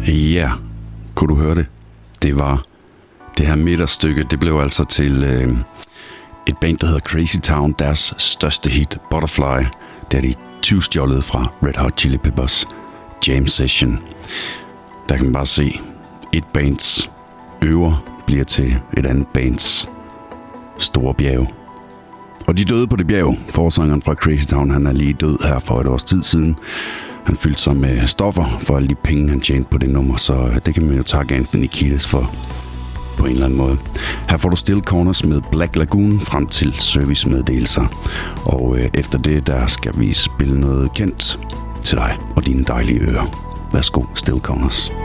Ja, kunne du høre det? Det var det her midterstykke, det blev altså til et band, der hedder Crazy Town, deres største hit, Butterfly. Det er de tyvstjålet fra Red Hot Chili Peppers Jam Session. Der kan man bare se, et bands øver bliver til et andet bands store bjerg. Og de døde på det bjerg. Forsangeren fra Crazy Town, han er lige død her for et års tid siden. Han fyldte sig med stoffer for alle de penge, han tjente på det nummer, så det kan man jo takke Anthony Kiedis for på en eller anden måde. Her får du Still Corners med Black Lagoon frem til servicemeddelelser. Og efter det, der skal vi spille noget kendt til dig og dine dejlige ører. Værsgo, Still Corners.